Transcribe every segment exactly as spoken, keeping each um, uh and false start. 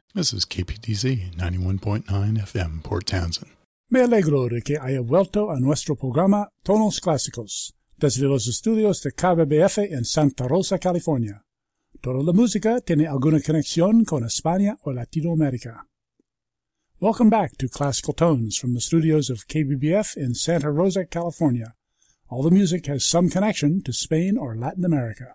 This is K P D Z ninety-one point nine F M, Port Townsend. Me alegro de que haya vuelto a nuestro programa Tonos Clásicos, desde los estudios de K B B F en Santa Rosa, California. Toda la música tiene alguna conexión con España o Latinoamérica. Welcome back to Classical Tones from the studios of K B B F in Santa Rosa, California. All the music has some connection to Spain or Latin America.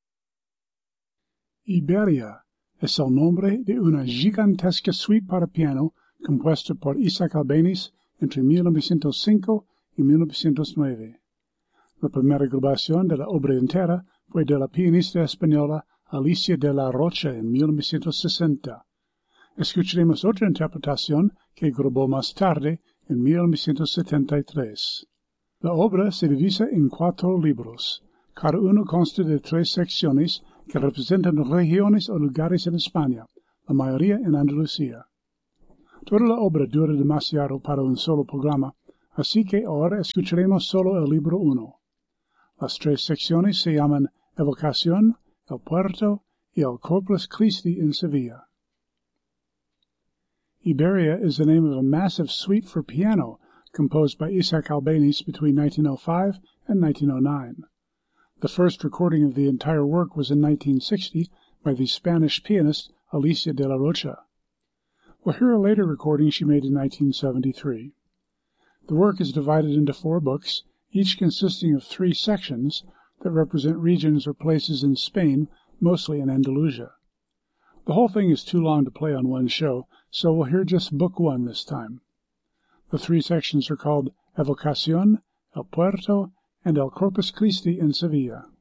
Iberia es el nombre de una gigantesca suite para piano compuesta por Isaac Albéniz entre mil novecientos cinco y mil novecientos nueve. La primera grabación de la obra entera fue de la pianista española Alicia de la Rocha en mil novecientos sesenta. Escucharemos otra interpretación que grabó más tarde en mil novecientos setenta y tres. La obra se divide en cuatro libros. Cada uno consta de tres secciones que representan regiones o lugares en España, la mayoría en Andalucía. Toda la obra dura demasiado para un solo programa, así que ahora escucharemos solo el libro uno. Las tres secciones se llaman Evocación, El Puerto y El Corpus Christi in Sevilla. Iberia is the name of a massive suite for piano composed by Isaac Albéniz between nineteen oh five and nineteen oh nine. The first recording of the entire work was in nineteen sixty by the Spanish pianist Alicia de la Rocha. We'll hear a later recording she made in nineteen seventy-three. The work is divided into four books, each consisting of three sections that represent regions or places in Spain, mostly in Andalusia. The whole thing is too long to play on one show, so we'll hear just book one this time. The three sections are called Evocación, El Puerto, and El Corpus Christi in Sevilla.